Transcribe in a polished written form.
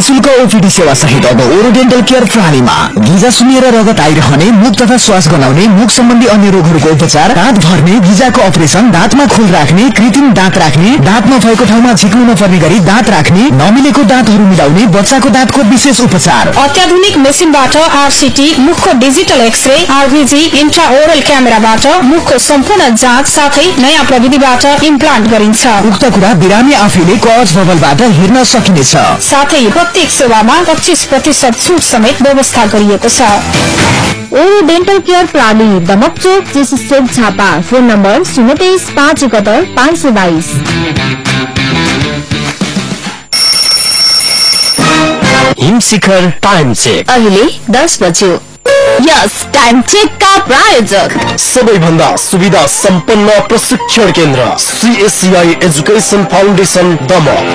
निःशुल्क ओपीडी सेवा सहित अब ओरो डेन्टल केयर प्रणालीमा गिजा सुनेर रगत आइरहने, मुख तथा श्वास गनाउने, मुख सम्बन्धी अन्य रोगहरूको उपचार, दाँत भर्ने, गिजाको अपरेसन, दाँतमा खोल राख्ने, कृत्रिम दाँत राख्ने, दाँत नभएको ठाउँमा झिक्नु नपर्ने गरी दाँत राख्ने, नमिलेको दाँतहरू मिलाउने, बच्चाको दाँतको विशेष उपचार, अत्याधुनिक मेसिनबाट आरसीटी, मुखको डिजिटल एक्सरे, आरभीजी, इन्ट्राओरल क्यामेराबाट मुखको सम्पूर्ण जाँच साथै नयाँ प्रविधिबाट इम्प्लान्ट गरिन्छ। उक्त कुरा बिरामी आफैले कच बबलबाट हेर्न सकिनेछ। साथै प्रत्येक सेवामा 25% छुट समेत व्यवस्था गरिएको छ। ओरो डेन्टल केयर प्रणाली, दमकचोक, JC Jhapa. Phone number 023 571 522। Himshikhar time check अहिले 10 बज्यो। यस टाइम चेक का प्रायोजक सबैभन्दा सुविधा सम्पन्न प्रशिक्षण केन्द्र CSCI एजुकेशन फाउन्डेशन दमक।